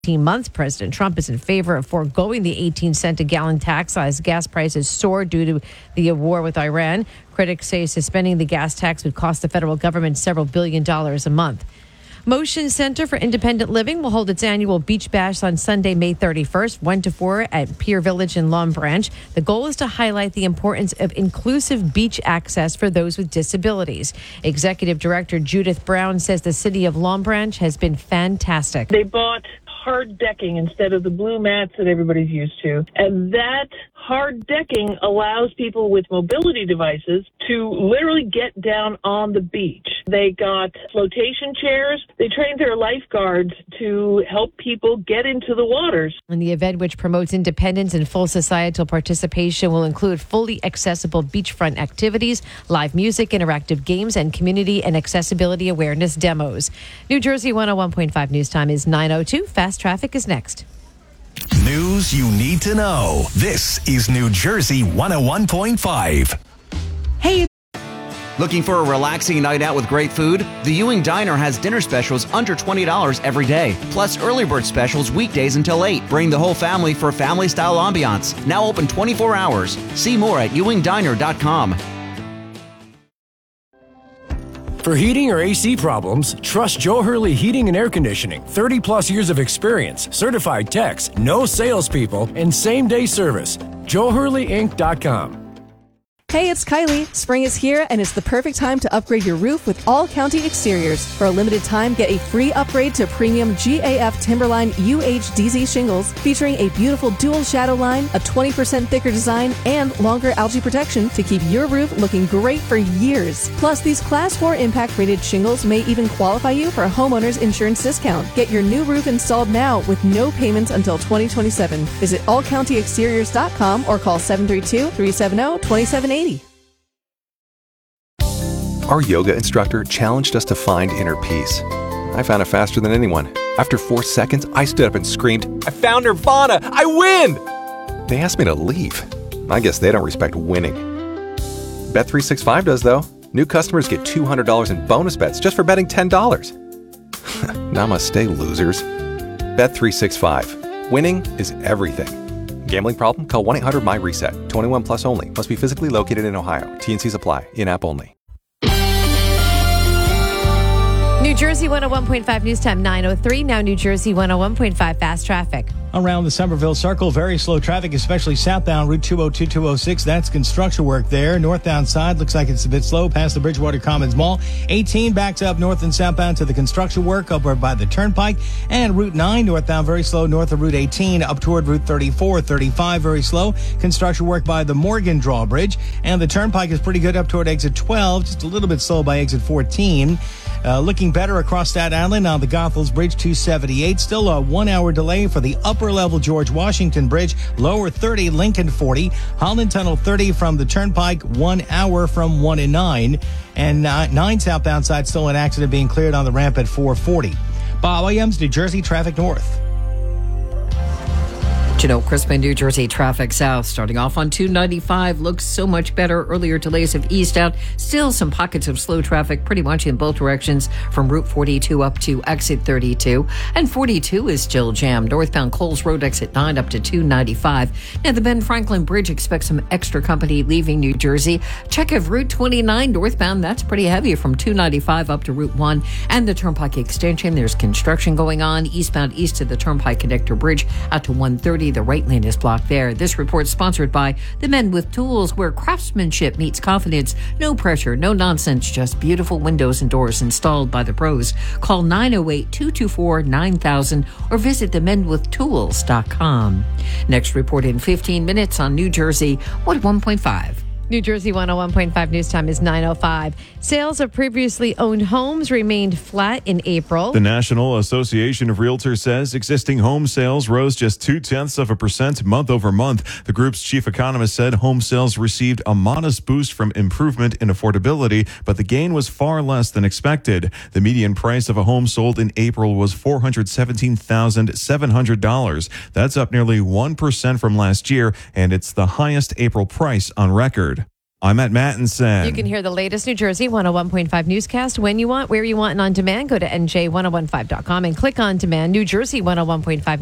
18 months. President Trump is in favor of foregoing the 18-cent a gallon tax as gas prices soar due to the war with Iran. Critics say suspending the gas tax would cost the federal government several $billion a month. Motion Center for Independent Living will hold its annual Beach Bash on Sunday, May 31st, 1 to 4 at Pier Village in Long Branch. The goal is to highlight the importance of inclusive beach access for those with disabilities. Executive Director Judith Brown says the city of Long Branch has been fantastic. They bought hard decking instead of the blue mats that everybody's used to. And that hard decking allows people with mobility devices to literally get down on the beach. They got flotation chairs. They trained their lifeguards to help people get into the waters. And the event, which promotes independence and full societal participation, will include fully accessible beachfront activities, live music, interactive games, and community and accessibility awareness demos. New Jersey 101.5 News Time is 9:02. Fast Traffic is next. News you need to know. This is New Jersey 101.5. Hey, looking for a relaxing night out with great food? The Ewing Diner has dinner specials under $20 every day, plus early bird specials weekdays until 8. Bring the whole family for family-style ambiance. Now open 24 hours. See more at ewingdiner.com. For heating or AC problems, trust Joe Hurley Heating and Air Conditioning. 30 plus years of experience, certified techs, no salespeople, and same-day service. JoeHurleyInc.com. Hey, it's Kylie. Spring is here, and it's the perfect time to upgrade your roof with All County Exteriors. For a limited time, get a free upgrade to premium GAF Timberline UHDZ shingles, featuring a beautiful dual shadow line, a 20% thicker design, and longer algae protection to keep your roof looking great for years. Plus, these Class 4 impact-rated shingles may even qualify you for a homeowner's insurance discount. Get your new roof installed now with no payments until 2027. Visit allcountyexteriors.com or call 732-370-2780. Our yoga instructor challenged us to find inner peace. I found it faster than anyone. After 4 seconds, I stood up and screamed, "I found Nirvana! I win!" They asked me to leave. I guess they don't respect winning. Bet365 does, though. New customers get $200 in bonus bets just for betting $10. Namaste, losers. Bet365. Winning is everything. Gambling problem? Call 1-800-MY-RESET. 21 plus only. Must be physically located in Ohio. T&Cs apply. In-app only. New Jersey 101.5 News Time 9:03. Now New Jersey 101.5 Fast Traffic. Around the Somerville Circle, very slow traffic, especially southbound Route 202, 206. That's construction work there. Northbound side looks like it's a bit slow past the Bridgewater Commons Mall. 18 backs up north and southbound to the construction work over by the Turnpike. And Route 9 northbound very slow north of Route 18 up toward Route 34. 35 very slow. Construction work by the Morgan Drawbridge. And the Turnpike is pretty good up toward exit 12. Just a little bit slow by exit 14. Looking better across Staten Island on the Goethals Bridge 278. Still a 1 hour delay for the upper level George Washington Bridge. Lower 30, Lincoln 40. Holland Tunnel 30 from the Turnpike, 1 hour from 1 and 9. And 9 southbound side, still an accident being cleared on the ramp at 440. Bob Williams, New Jersey Traffic North. Janelle Crispin, New Jersey Traffic South. Starting off on 295, looks so much better. Earlier delays of eastbound. Still some pockets of slow traffic pretty much in both directions from Route 42 up to exit 32. And 42 is still jammed. Northbound Coles Road exit 9 up to 295. Now the Ben Franklin Bridge expects some extra company leaving New Jersey. Check of Route 29 northbound. That's pretty heavy from 295 up to Route 1. And the Turnpike extension. There's construction going on eastbound east to the Turnpike Connector Bridge out to 130. The right lane is blocked there. This report sponsored by the Men with Tools, where craftsmanship meets confidence. No pressure, no nonsense, just beautiful windows and doors installed by the pros. Call 908-224-9000 or visit themenwithtools.com. Next report in 15 minutes on New Jersey 101.5. New Jersey 101.5 News Time is 9:05. Sales of previously owned homes remained flat in April. The National Association of Realtors says existing home sales rose just 0.2% month over month. The group's chief economist said home sales received a modest boost from improvement in affordability, but the gain was far less than expected. The median price of a home sold in April was $417,700. That's up nearly 1% from last year, and it's the highest April price on record. I'm at Mattinson. You can hear the latest New Jersey 101.5 newscast when you want, where you want, and on demand. Go to NJ1015.com and click on demand. New Jersey 101.5